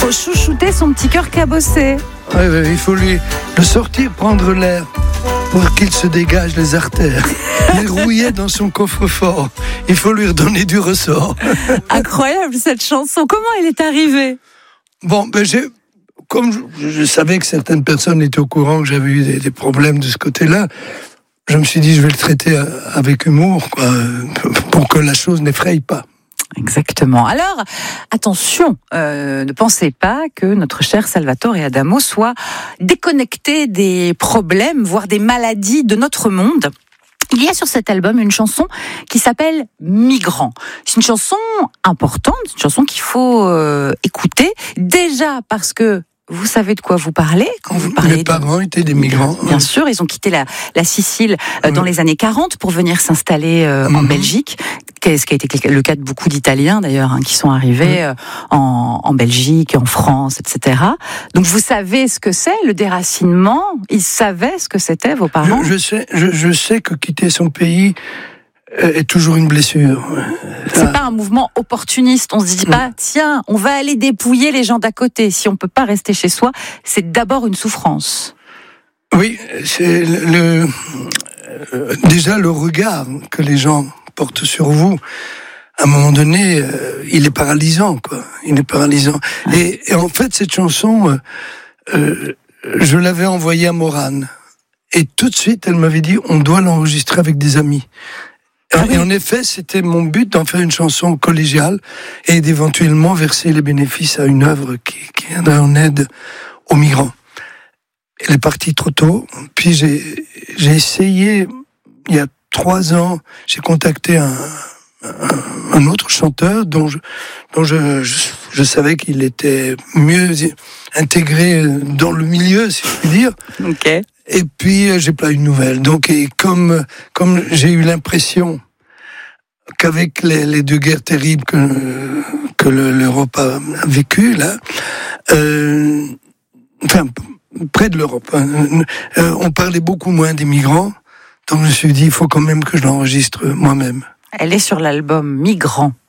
Faut chouchouter son petit cœur cabossé. Ouais, il faut le sortir, prendre l'air pour qu'il se dégage les artères. Les rouiller dans son coffre-fort. Il faut lui redonner du ressort. Incroyable cette chanson. Comment elle est arrivée ? Bon, comme je savais que certaines personnes étaient au courant que j'avais eu des problèmes de ce côté-là, je me suis dit je vais le traiter avec humour, quoi, pour que la chose n'effraie pas. Exactement. Alors, attention, ne pensez pas que notre cher Salvatore Adamo soit déconnecté des problèmes, voire des maladies de notre monde. Il y a sur cet album une chanson qui s'appelle Migrant. C'est une chanson importante, une chanson qu'il faut écouter, déjà parce que vous savez de quoi vous parlez quand vous parlez. Mes parents étaient des migrants. Bien sûr, ils ont quitté la Sicile dans les années 40 pour venir s'installer en Belgique. Ce qui a été le cas de beaucoup d'Italiens d'ailleurs, qui sont arrivés en Belgique, en France, etc. Donc vous savez ce que c'est, le déracinement. Ils savaient ce que c'était, vos parents. Je sais que quitter son pays est toujours une blessure. C'est pas un mouvement opportuniste. On se dit pas, tiens, on va aller dépouiller les gens d'à côté. Si on peut pas rester chez soi, c'est d'abord une souffrance. Oui, c'est déjà le regard que les gens portent sur vous. À un moment donné, il est paralysant, quoi. Il est paralysant. Et en fait, cette chanson, je l'avais envoyée à Morane. Et tout de suite, elle m'avait dit, on doit l'enregistrer avec des amis. Et en effet, c'était mon but d'en faire une chanson collégiale et d'éventuellement verser les bénéfices à une œuvre qui viendrait en aide aux migrants. Elle est partie trop tôt. Puis j'ai essayé, il y a 3 ans, j'ai contacté un autre chanteur dont je savais qu'il était mieux intégré dans le milieu, si je puis dire. Ok. Et puis j'ai pas eu de nouvelles. Donc, et comme j'ai eu l'impression qu'avec les 2 guerres terribles que l'Europe a vécues là, enfin près de l'Europe, on parlait beaucoup moins des migrants. Donc je me suis dit, il faut quand même que je l'enregistre moi-même. Elle est sur l'album Migrant.